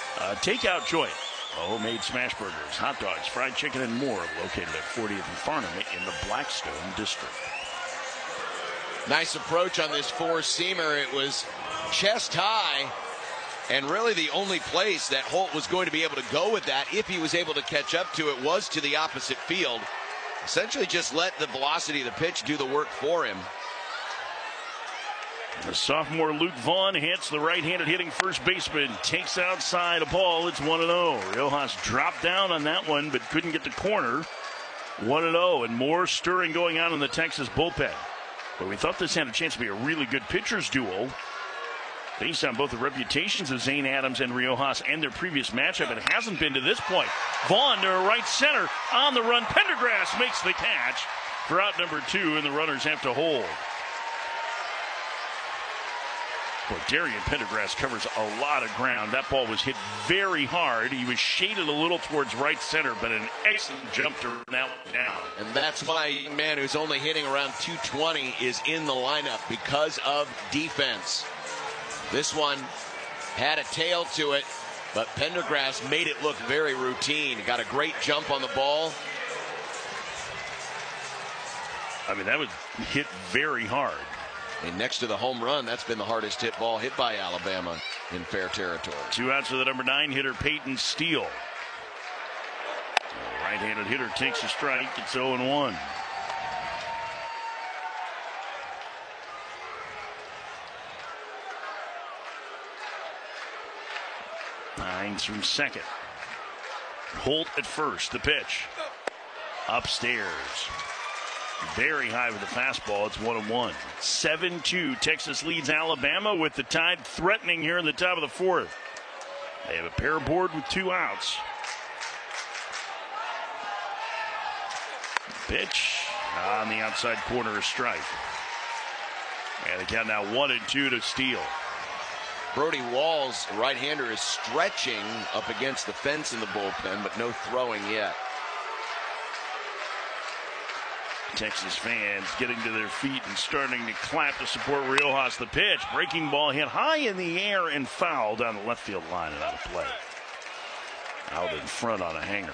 Takeout joint. Homemade smash burgers, hot dogs, fried chicken, and more located at 40th and Farnham in the Blackstone District. Nice approach on this four-seamer. It was chest high, and really the only place that Holt was going to be able to go with that, if he was able to catch up to it, was to the opposite field. Essentially just let the velocity of the pitch do the work for him. The sophomore Luke Vaughn hits the right-handed hitting first baseman, takes outside a ball. It's 1-0. Riojas dropped down on that one, but couldn't get the corner. 1-0, and more stirring going on in the Texas bullpen. But we thought this had a chance to be a really good pitchers duel, based on both the reputations of Zane Adams and Riojas and their previous matchup. It hasn't been to this point. Vaughn to right center on the run. Pendergrass makes the catch for out number 2, and the runners have to hold. Boy, Darian Pendergrass covers a lot of ground. That ball was hit very hard. He was shaded a little towards right center, but an excellent jump to run that one down. And that's why a young man who's only hitting around 220 is in the lineup, because of defense. This one had a tail to it, but Pendergrass made it look very routine. Got a great jump on the ball. I mean, that was hit very hard. And next to the home run, that's been the hardest hit ball hit by Alabama in fair territory. 2 outs for the number 9 hitter, Peyton Steele. The right-handed hitter takes a strike. It's 0-1. Hines from second. Holt at first. The pitch. Upstairs. Very high with the fastball. It's 1-1. 7-2. Texas leads Alabama with the Tide threatening here in the top of the 4th. They have a pair aboard with 2 outs. Pitch on the outside corner, a strike. And the count now 1-2 to Steele. Brody Walls, right-hander, is stretching up against the fence in the bullpen, but no throwing yet. Texas fans getting to their feet and starting to clap to support Riojas. The pitch, breaking ball hit high in the air and foul down the left field line and out of play. Out in front on a hanger.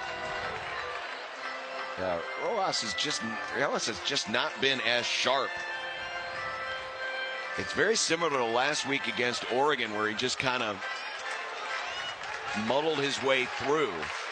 Yeah, Riojas has just not been as sharp. It's very similar to last week against Oregon, where he just kind of muddled his way through.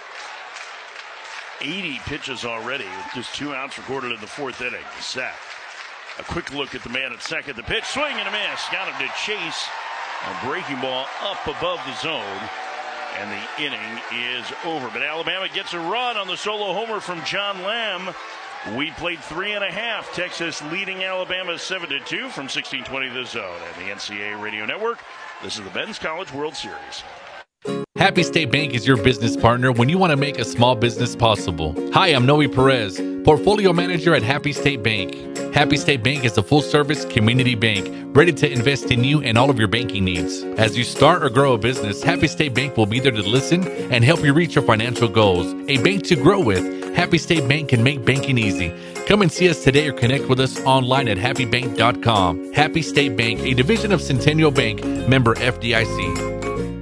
80 pitches already with just 2 outs recorded in the 4th inning. Set. A quick look at the man at second. The pitch, swing and a miss. Got him to chase a breaking ball up above the zone. And the inning is over. But Alabama gets a run on the solo homer from John Lamb. We played 3.5. Texas leading Alabama 7-2 from 1620 The Zone and the NCAA Radio Network. This is the Ben's College World Series. Happy State Bank is your business partner when you want to make a small business possible. Hi, I'm Noe Perez, Portfolio Manager at Happy State Bank. Happy State Bank is a full-service community bank ready to invest in you and all of your banking needs. As you start or grow a business, Happy State Bank will be there to listen and help you reach your financial goals. A bank to grow with, Happy State Bank can make banking easy. Come and see us today or connect with us online at happybank.com. Happy State Bank, a division of Centennial Bank, member FDIC.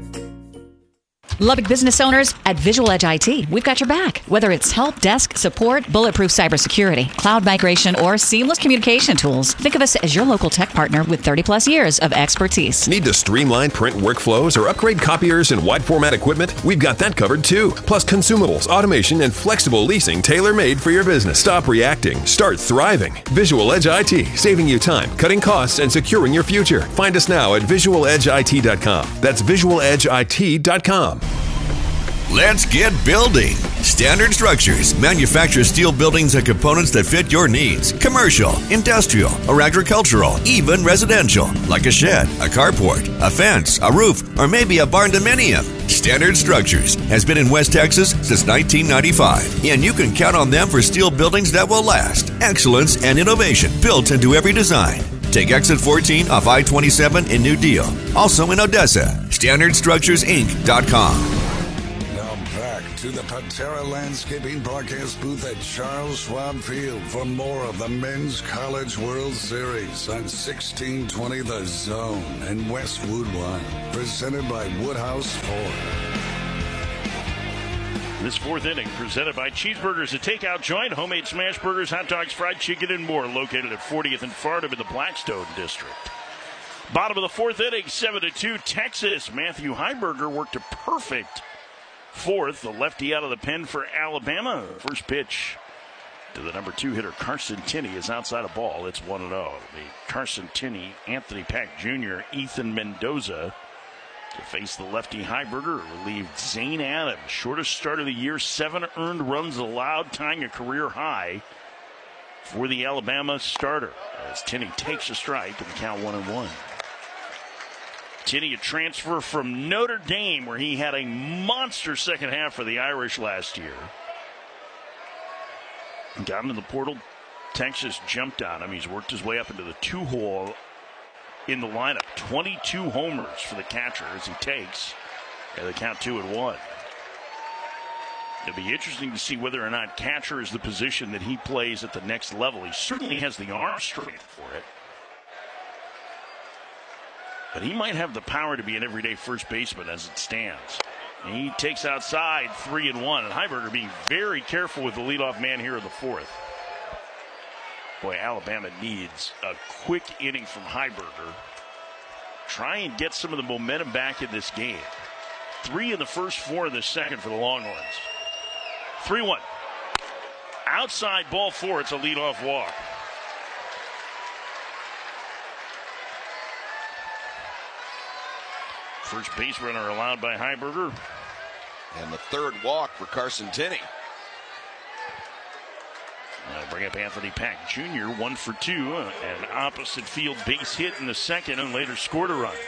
Lubbock business owners, at Visual Edge IT, we've got your back. Whether it's help, desk, support, bulletproof cybersecurity, cloud migration, or seamless communication tools, think of us as your local tech partner with 30-plus years of expertise. Need to streamline print workflows or upgrade copiers and wide format equipment? We've got that covered too. Plus consumables, automation, and flexible leasing tailor-made for your business. Stop reacting. Start thriving. Visual Edge IT, saving you time, cutting costs, and securing your future. Find us now at visualedgeit.com. That's visualedgeit.com. Let's get building. Standard Structures manufactures steel buildings and components that fit your needs. Commercial, industrial, or agricultural, even residential. Like a shed, a carport, a fence, a roof, or maybe a barn dominium. Standard Structures has been in West Texas since 1995. And you can count on them for steel buildings that will last. Excellence and innovation built into every design. Take exit 14 off I-27 in New Deal. Also in Odessa. StandardStructuresinc.com. to the Patera Landscaping broadcast booth at Charles Schwab Field for more of the Men's College World Series on 1620 The Zone and Westwood One. Presented by Woodhouse Ford. This fourth inning presented by Cheeseburgers, a takeout joint, homemade smash burgers, hot dogs, fried chicken, and more, located at 40th and Fardham in the Blackstone District. Bottom of the fourth inning, 7-2 Texas. Matthew Heiberger worked a perfect fourth. The lefty out of the pen for Alabama. First pitch to the number 2 hitter, Carson Tinney, is outside a ball. It's 1-0. The Carson Tinney, Anthony Pack Jr., Ethan Mendoza to face the lefty Heiberger. Relieved Zane Adams. Shortest start of the year, 7 earned runs allowed, tying a career high for the Alabama starter. As Tinney takes a strike and the count 1-1. Tinney, a transfer from Notre Dame, where he had a monster second half for the Irish last year. Got into the portal. Texas jumped on him. He's worked his way up into the 2-hole in the lineup. 22 homers for the catcher as he takes. And the count 2-1. It'll be interesting to see whether or not catcher is the position that he plays at the next level. He certainly has the arm strength for it. But he might have the power to be an everyday first baseman as it stands. And he takes outside 3-1. And Heiberger being very careful with the leadoff man here in the fourth. Boy, Alabama needs a quick inning from Heiberger. Try and get some of the momentum back in this game. 3 in the first, 4 in the second for the Longhorns. 3-1. Outside ball 4. It's a leadoff walk. First base runner allowed by Heiberger. And the third walk for Carson Tinney. I'll bring up Anthony Pack Jr., 1 for 2, an opposite field base hit in the second, and later scored a run.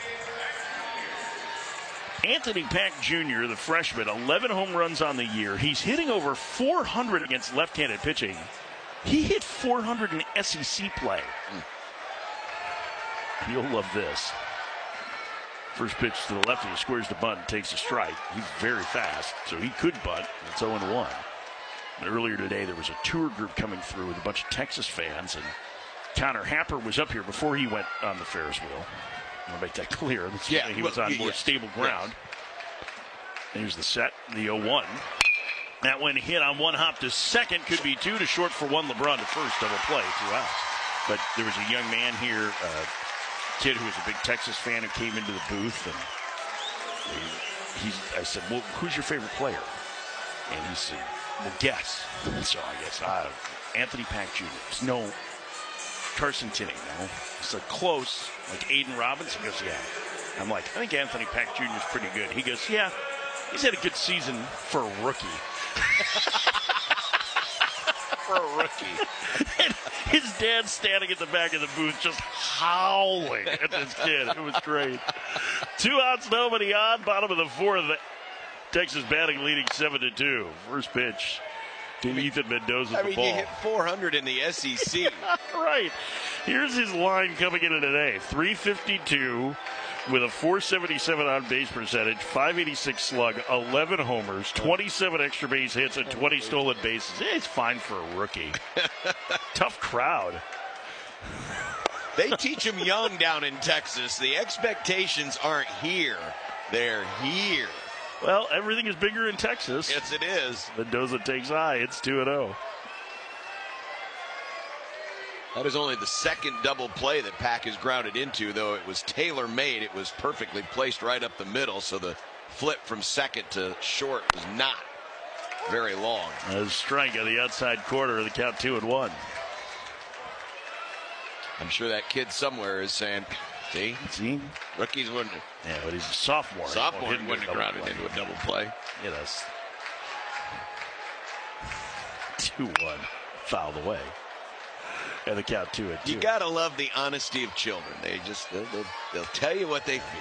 Anthony Pack Jr., the freshman, 11 home runs on the year. He's hitting over 400 against left-handed pitching. He hit 400 in SEC play. You'll love this. First pitch to the lefty, he squares the bunt and takes a strike. He's very fast, so he could bunt. It's 0-1. Earlier today, there was a tour group coming through with a bunch of Texas fans, and Connor Happer was up here before he went on the Ferris wheel. I'll make that clear. He was on more stable ground. Yes. Here's the set, the 0-1. That one hit on one hop to second, could be 2 to short for 1. LeBron to first, double play, 2 outs. But there was a young man here, kid who was a big Texas fan, who came into the booth, and I said, well, who's your favorite player? And he said, well, guess. So I guess Anthony Pack Jr. No, Carson Tinney. No, it's like close, like Aiden Robinson. He goes, yeah. I'm like, I think Anthony Pack Jr. is pretty good. He goes, yeah, he's had a good season for a rookie. For a rookie. And his dad's standing at the back of the booth just howling at this kid. It was great. 2 outs, nobody on. Bottom of the fourth. Texas batting leading 7-2. First pitch to Ethan Mendoza. He hit 400 in the SEC. Right. Here's his line coming in today. 352 with a 477 on base percentage, 586 slug, 11 homers, 27 extra base hits, and 20 stolen bases. It's fine for a rookie. Tough crowd. They teach him young down in Texas. The expectations aren't here. They're here. Well, everything is bigger in Texas. Yes, it is. Mendoza takes high. It's 2-0. That is only the second double play that Pack has grounded into, though it was tailor-made. It was perfectly placed right up the middle, so the flip from second to short was not very long. A strike on the outside corner of the count 2-1. I'm sure that kid somewhere is saying, see? Rookies wouldn't. Yeah, but he's a sophomore. Sophomore wouldn't have grounded into a double play. Yeah, that's 2-1. Fouled away. And the count 2-2. You gotta love the honesty of children. They'll tell you what they feel.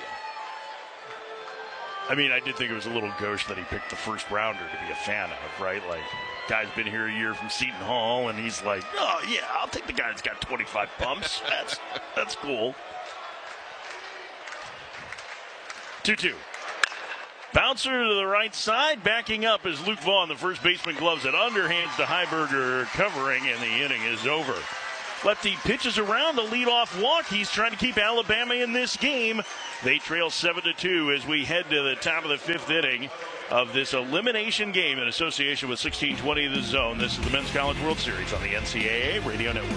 I mean, I did think it was a little gauche that he picked the first rounder to be a fan of, right? Like, guy's been here a year from Seton Hall, and he's like, oh yeah, I'll take the guy that's got 25 pumps. That's cool. 2-2. Bouncer to the right side. Backing up is Luke Vaughn. The first baseman gloves it. Underhands to Heiberger, covering, and the inning is over. Lefty pitches around the leadoff walk. He's trying to keep Alabama in this game. They trail 7-2 as we head to the top of the fifth inning of this elimination game in association with 1620 The Zone. This is the Men's College World Series on the NCAA Radio Network.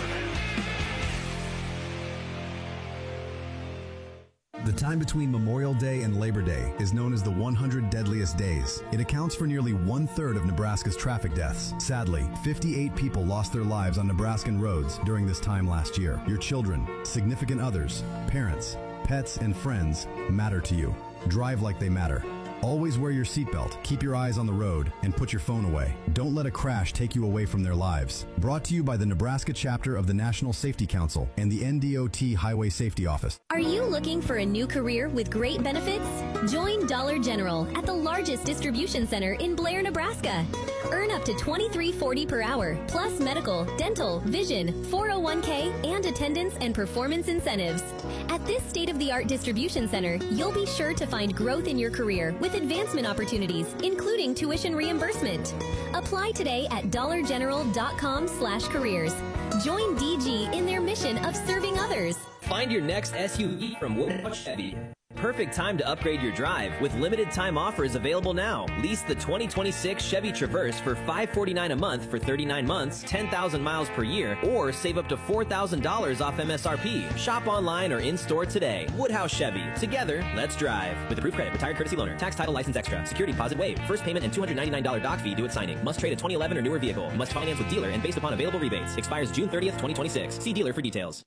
The time between Memorial Day and Labor Day is known as the 100 Deadliest Days. It accounts for nearly 1/3 of Nebraska's traffic deaths. Sadly, 58 people lost their lives on Nebraskan roads during this time last year. Your children, significant others, parents, pets, and friends matter to you. Drive like they matter. Always wear your seatbelt, keep your eyes on the road, and put your phone away. Don't let a crash take you away from their lives. Brought to you by the Nebraska chapter of the National Safety Council and the NDOT Highway Safety Office. Are you looking for a new career with great benefits? Join Dollar General at the largest distribution center in Blair, Nebraska. Earn up to $23.40 per hour, plus medical, dental, vision, 401k, and attendance and performance incentives. At this state-of-the-art distribution center, you'll be sure to find growth in your career with advancement opportunities, including tuition reimbursement. Apply today at dollargeneral.com/careers. Join DG in their mission of serving others. Find your next SUV from Woodhouse Chevy. Perfect time to upgrade your drive with limited time offers available now. Lease the 2026 Chevy Traverse for $549 a month for 39 months, 10,000 miles per year, or save up to $4,000 off MSRP. Shop online or in-store today. Woodhouse Chevy. Together, let's drive. With approved credit, retired courtesy loaner, tax title license extra, security deposit waived, first payment and $299 doc fee due at signing. Must trade a 2011 or newer vehicle. Must finance with dealer and based upon available rebates. Expires June 30th, 2026. See dealer for details.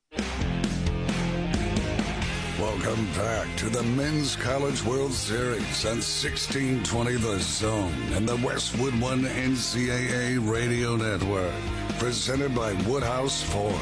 Welcome back to the Men's College World Series on 1620 The Zone and the Westwood One NCAA Radio Network. Presented by Woodhouse Ford.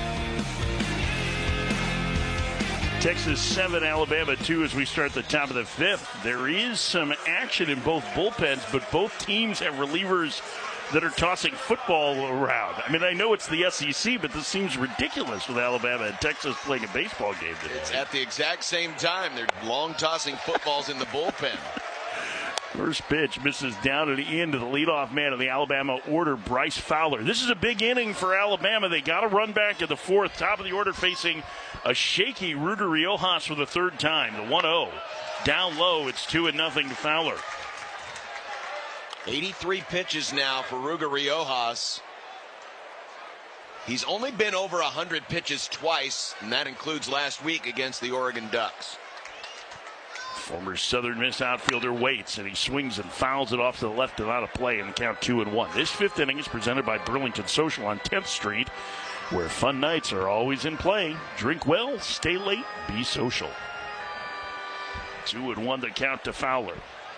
Texas 7, Alabama 2 as we start the top of the fifth. There is some action in both bullpens, but both teams have relievers that are tossing football around. I mean, I know it's the SEC, but this seems ridiculous with Alabama and Texas playing a baseball game today. It's at the exact same time. They're long tossing footballs in the bullpen. First pitch misses down at the end to the leadoff man of the Alabama order, Bryce Fowler. This is a big inning for Alabama. They got to run back in the fourth. Top of the order facing a shaky Ruger Riojas for the third time. The 1-0. Down low, it's 2-0 to Fowler. 83 pitches now for Ruger Riojas. He's only been over 100 pitches twice, and that includes last week against the Oregon Ducks. Former Southern Miss outfielder waits, and he swings and fouls it off to the left and out of play, and the count 2-1. This fifth inning is presented by Burlington Social on 10th Street, where fun nights are always in play. Drink well, stay late, be social. 2-1 the count to Fowler.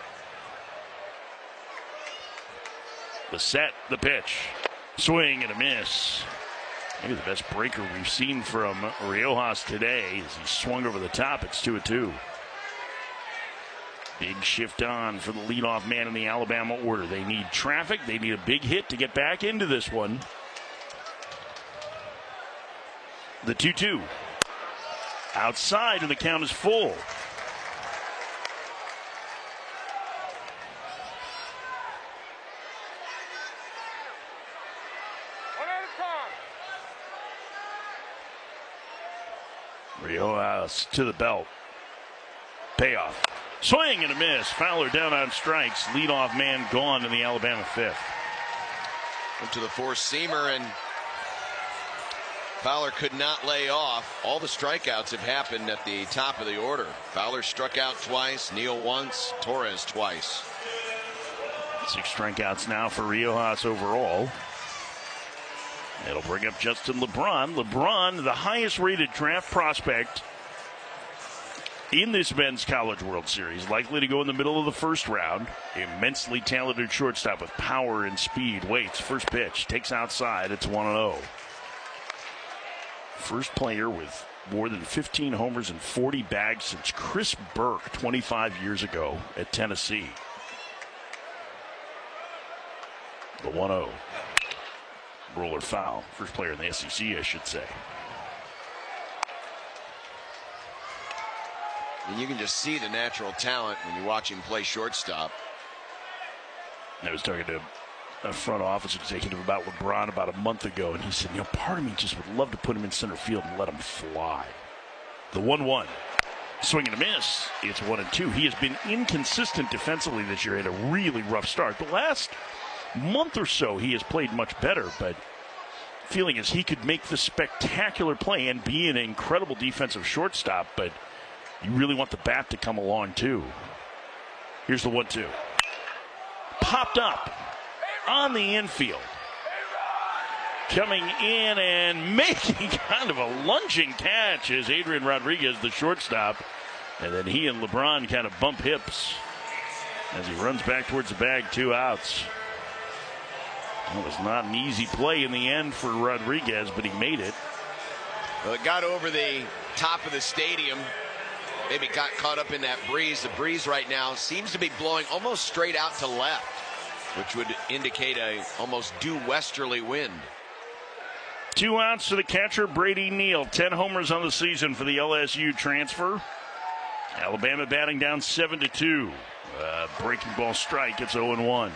The set, the pitch. Swing and a miss. Maybe the best breaker we've seen from Riojas today as he swung over the top. It's 2-2. Big shift on for the leadoff man in the Alabama order. They need traffic. They need a big hit to get back into this one. The 2-2. Outside, and the count is full. Riojas to the belt. Payoff. Swing and a miss. Fowler down on strikes. Leadoff man gone in the Alabama fifth. Went to the four-seamer, and Fowler could not lay off. All the strikeouts have happened at the top of the order. Fowler struck out twice, Neal once, Torres twice. 6 strikeouts now for Riojas overall. It'll bring up Justin LeBron. LeBron, the highest rated draft prospect in this Men's College World Series, likely to go in the middle of the first round. Immensely talented shortstop with power and speed. Waits, first pitch, takes outside. It's 1-0. First player with more than 15 homers and 40 bags since Chris Burke 25 years ago at Tennessee. The 1-0. Roller foul. First player in the SEC, I should say. And you can just see the natural talent when you watch him play shortstop. I was talking to a front office executive about LeBron about a month ago, and he said, part of me just would love to put him in center field and let him fly. The 1-1. Swing and a miss. It's 1-2. He has been inconsistent defensively this year. Had a really rough start. The last month or so, he has played much better, but feeling as he could make the spectacular play and be an incredible defensive shortstop, but you really want the bat to come along too. Here's the 1-2. Popped up on the infield. Coming in and making kind of a lunging catch is Adrian Rodriguez, the shortstop. And then he and LeBron kind of bump hips as he runs back towards the bag, 2 outs. It was not an easy play in the end for Rodriguez, but he made it. Well, it got over the top of the stadium. Maybe got caught up in that breeze. The breeze right now seems to be blowing almost straight out to left, which would indicate a almost due westerly wind. 2 outs to the catcher, Brady Neal. 10 homers on the season for the LSU transfer. Alabama batting down 7-2. Breaking ball strike. It's 0-1.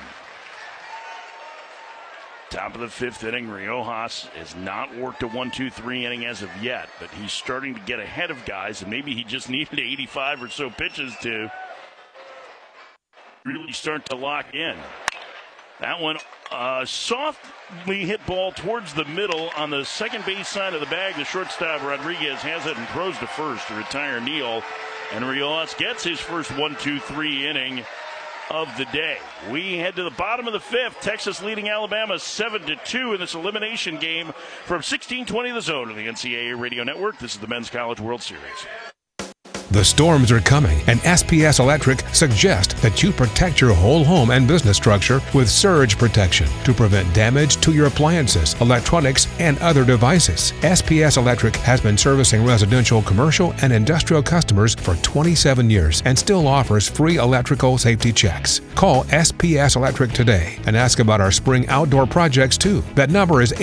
Top of the 5th inning, Riojas has not worked a 1-2-3 inning as of yet, but he's starting to get ahead of guys, and maybe he just needed 85 or so pitches to really start to lock in. That one, softly hit ball towards the middle on the second base side of the bag. The shortstop, Rodriguez, has it and throws to first to retire Neal. And Riojas gets his first 1-2-3 inning of the day. We head to the bottom of the 5th. Texas leading Alabama 7-2 in this elimination game from 1620 The Zone of the NCAA Radio Network. This is the Men's College World Series. The storms are coming, and SPS Electric suggests that you protect your whole home and business structure with surge protection to prevent damage to your appliances, electronics, and other devices. SPS Electric has been servicing residential, commercial, and industrial customers for 27 years and still offers free electrical safety checks. Call SPS Electric today and ask about our spring outdoor projects too. That number is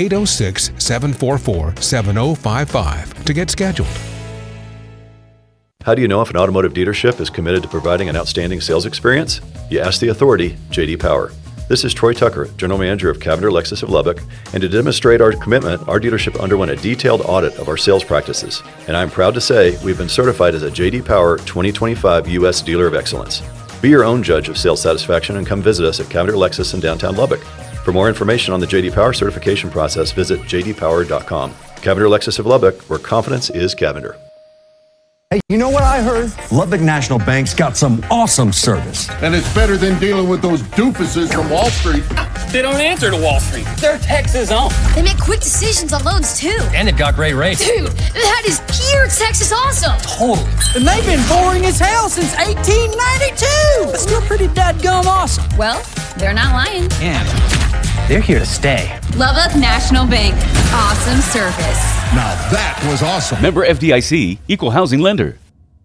806-744-7055 to get scheduled. How do you know if an automotive dealership is committed to providing an outstanding sales experience? You ask the authority, J.D. Power. This is Troy Tucker, General Manager of Cavender Lexus of Lubbock, and to demonstrate our commitment, our dealership underwent a detailed audit of our sales practices. And I'm proud to say we've been certified as a J.D. Power 2025 U.S. Dealer of Excellence. Be your own judge of sales satisfaction and come visit us at Cavender Lexus in downtown Lubbock. For more information on the J.D. Power certification process, visit jdpower.com. Cavender Lexus of Lubbock, where confidence is Cavender. Hey, you know what I heard? Lubbock National Bank's got some awesome service. And it's better than dealing with those doofuses from Wall Street. They don't answer to Wall Street. They're Texas owned. They make quick decisions on loans, too. And they've got great rates. Dude, that is pure Texas awesome. Totally. And they've been boring as hell since 1892. But still pretty dadgum awesome. Well, they're not lying. And they're here to stay. Lubbock National Bank. Awesome service. Now that was awesome. Member FDIC, Equal Housing Lender.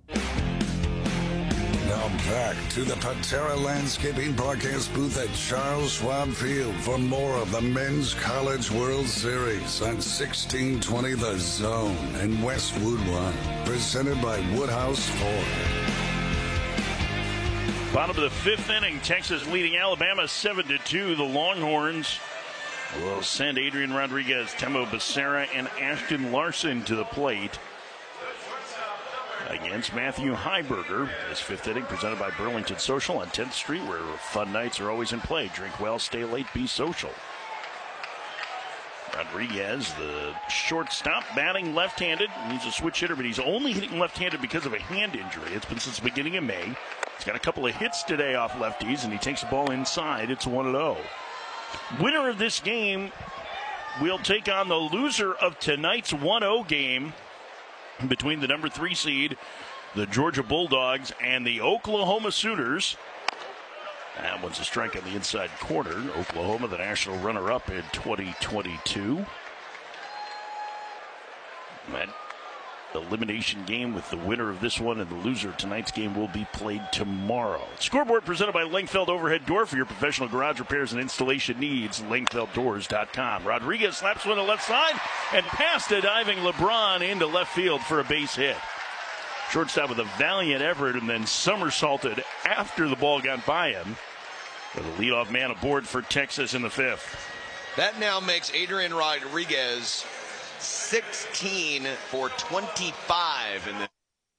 Now back to the Patera Landscaping broadcast booth at Charles Schwab Field for more of the Men's College World Series on 1620 The Zone and Westwood One. Presented by Woodhouse Ford. Bottom of the 5th inning, Texas leading Alabama 7-2. The Longhorns will send Adrian Rodriguez, Temo Becerra, and Ashton Larson to the plate against Matthew Heiberger. This 5th inning presented by Burlington Social on 10th Street, where fun nights are always in play. Drink well, stay late, be social. Rodriguez, the shortstop, batting left-handed. He's a switch hitter, but he's only hitting left-handed because of a hand injury. It's been since the beginning of May. He's got a couple of hits today off lefties, and he takes the ball inside. It's 1-0. Winner of this game will take on the loser of tonight's 1-0 game between the number 3 seed, the Georgia Bulldogs, and the Oklahoma Sooners. That one's a strike on the inside corner. Oklahoma, the national runner-up in 2022. That elimination game with the winner of this one and the loser of tonight's game will be played tomorrow. Scoreboard presented by Langfeld Overhead Door for your professional garage repairs and installation needs. LangfeldDoors.com. Rodriguez slaps one to left side and past a diving LeBron into left field for a base hit. Shortstop with a valiant effort and then somersaulted after the ball got by him. But the leadoff man aboard for Texas in the 5th. That now makes Adrian Rodriguez 16 for 25 in the.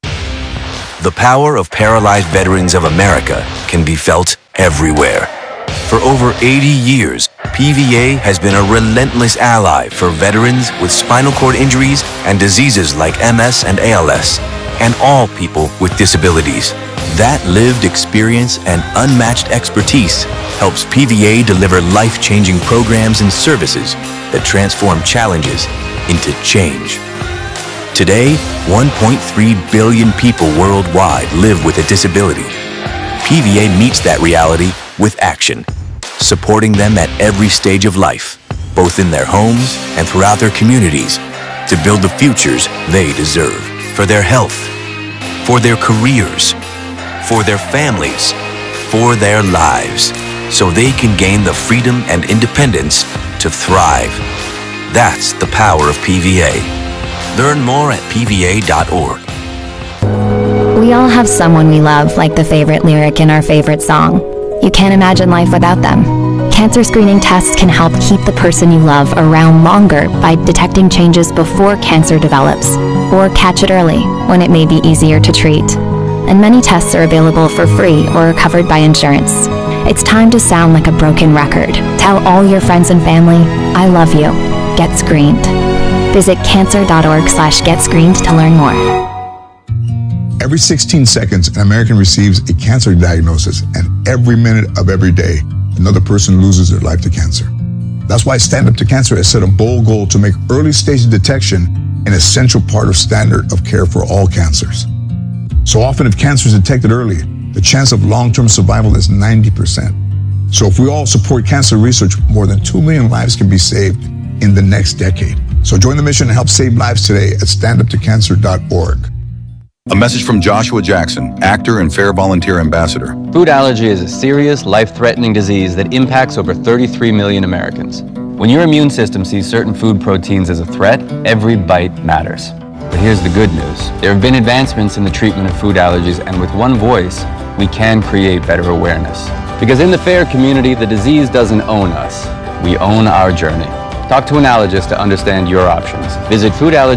The power of Paralyzed Veterans of America can be felt everywhere. For over 80 years, PVA has been a relentless ally for veterans with spinal cord injuries and diseases like MS and ALS, and all people with disabilities. That lived experience and unmatched expertise helps PVA deliver life-changing programs and services that transform challenges into change. Today, 1.3 billion people worldwide live with a disability. PVA meets that reality with action, supporting them at every stage of life, both in their homes and throughout their communities, to build the futures they deserve for their health, for their careers, for their families, for their lives, so they can gain the freedom and independence to thrive. That's the power of PVA. Learn more at PVA.org. We all have someone we love, like the favorite lyric in our favorite song. You can't imagine life without them. Cancer screening tests can help keep the person you love around longer by detecting changes before cancer develops, or catch it early when it may be easier to treat. And many tests are available for free or are covered by insurance. It's time to sound like a broken record. Tell all your friends and family, I love you. Get screened. Visit cancer.org/getscreened to learn more. Every 16 seconds, an American receives a cancer diagnosis, and every minute of every day, another person loses their life to cancer. That's why Stand Up to Cancer has set a bold goal to make early stage detection an essential part of standard of care for all cancers. So often, if cancer is detected early, the chance of long-term survival is 90%. So if we all support cancer research, more than 2 million lives can be saved in the next decade. So join the mission and help save lives today at standuptocancer.org. A message from Joshua Jackson, actor and Fair Volunteer Ambassador. Food allergy is a serious, life-threatening disease that impacts over 33 million Americans. When your immune system sees certain food proteins as a threat, every bite matters. But here's the good news. There have been advancements in the treatment of food allergies, and with one voice, we can create better awareness. Because in the FAIR community, the disease doesn't own us. We own our journey. Talk to an allergist to understand your options. Visit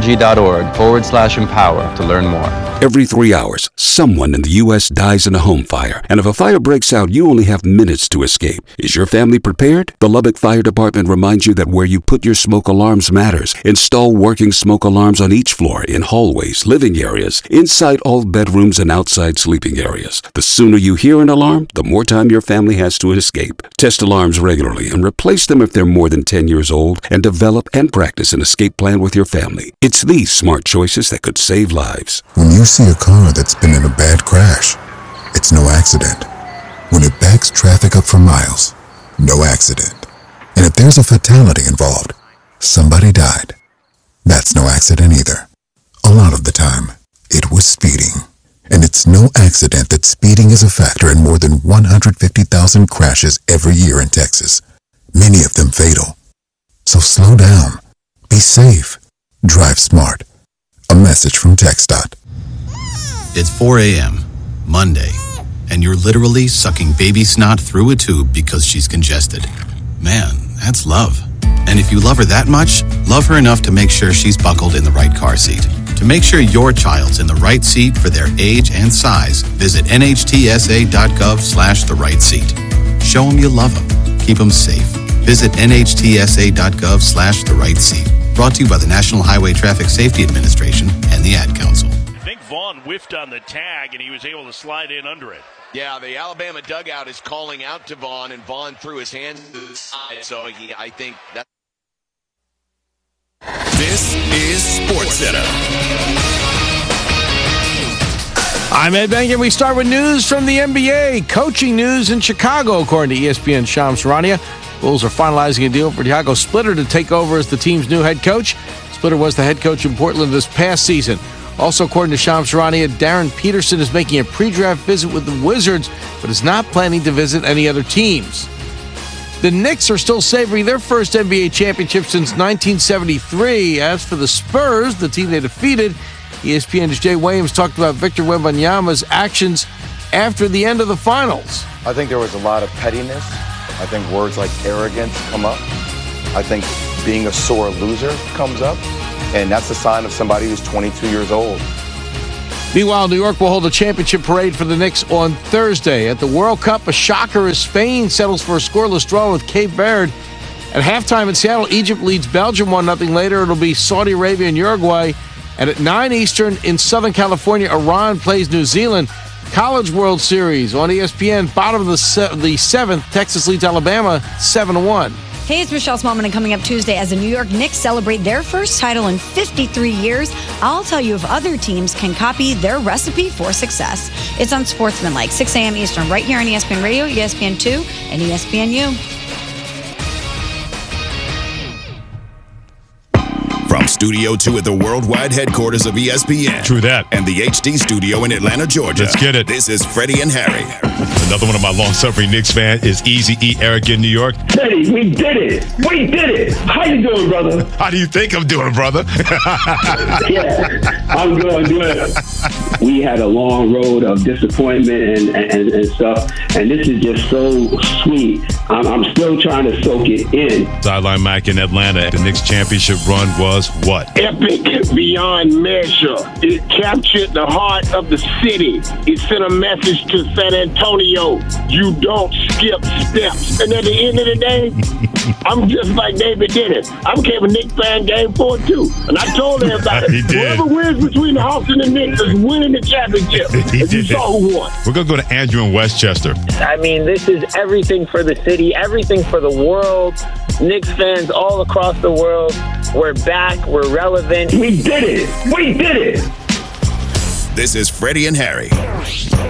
foodallergy.org/empower to learn more. Every 3 hours, someone in the U.S. dies in a home fire. And if a fire breaks out, you only have minutes to escape. Is your family prepared? The Lubbock Fire Department reminds you that where you put your smoke alarms matters. Install working smoke alarms on each floor, in hallways, living areas, inside all bedrooms, and outside sleeping areas. The sooner you hear an alarm, the more time your family has to escape. Test alarms regularly and replace them if they're more than 10 years old, and develop and practice an escape plan with your family. It's these smart choices that could save lives. When you see a car that's been in a bad crash, it's no accident. When it backs traffic up for miles, no accident. And if there's a fatality involved, somebody died, that's no accident either. A lot of the time, it was speeding. And it's no accident that speeding is a factor in more than 150,000 crashes every year in Texas, many of them fatal. So slow down, be safe, drive smart. A message from TxDOT. It's 4 a.m., Monday, and you're literally sucking baby snot through a tube because she's congested. Man, that's love. And if you love her that much, love her enough to make sure she's buckled in the right car seat. To make sure your child's in the right seat for their age and size, visit nhtsa.gov/the right seat. Show them you love them. Keep them safe. Visit nhtsa.gov/the right seat. Brought to you by the National Highway Traffic Safety Administration and the Ad Council. I think Vaughn whiffed on the tag, and he was able to slide in under it. Yeah, the Alabama dugout is calling out to Vaughn, and Vaughn threw his hands to the side, so I think that. This is SportsCenter. I'm Ed Bengen. We start with news from the NBA. Coaching news in Chicago, according to ESPN's Shams Charania. Bulls are finalizing a deal for Thiago Splitter to take over as the team's new head coach. Splitter was the head coach in Portland this past season. Also, according to Shams Charania, Darren Peterson is making a pre-draft visit with the Wizards, but is not planning to visit any other teams. The Knicks are still savoring their first NBA championship since 1973. As for the Spurs, the team they defeated, ESPN's Jay Williams talked about Victor Wembanyama's actions after the end of the finals. I think there was a lot of pettiness. I think words like arrogance come up. I think being a sore loser comes up. And that's a sign of somebody who's 22 years old. Meanwhile, New York will hold a championship parade for the Knicks on Thursday. At the World Cup, a shocker as Spain settles for a scoreless draw with Cape Verde. At halftime in Seattle, Egypt leads Belgium 1-0. Later, it'll be Saudi Arabia and Uruguay. And at 9 Eastern in Southern California, Iran plays New Zealand. College World Series on ESPN. Bottom of the seventh, Texas leads Alabama 7-1. Hey, it's Michelle Smallman, and coming up Tuesday, as the New York Knicks celebrate their first title in 53 years, I'll tell you if other teams can copy their recipe for success. It's on Sportsmanlike, 6 a.m. Eastern, right here on ESPN Radio, ESPN2, and ESPNU. From Studio 2 at the worldwide headquarters of ESPN. True that. And the HD studio in Atlanta, Georgia. Let's get it. This is Freddie and Harry. Another one of my long-suffering Knicks fans is Eazy-E Eric in New York. Freddie, we did it. We did it. How you doing, brother? How do you think I'm doing, brother? Yeah, I'm good. We had a long road of disappointment and stuff, and this is just so sweet. I'm still trying to soak it in. Sideline Mac in Atlanta. The Knicks championship run was what? Epic beyond measure. It captured the heart of the city. It sent a message to San Antonio. You don't skip steps. And at the end of the day, I'm just like David Dennis. I became a Knicks fan game 4 too. And I told everybody, whoever wins between the Hawks and the Knicks is winning the championship. And you saw who won. We're going to go to Andrew in Westchester. I mean, this is everything for the city, everything for the world. Knicks fans all across the world. We're back. We're relevant. We did it. We did it. This is Freddie and Harry.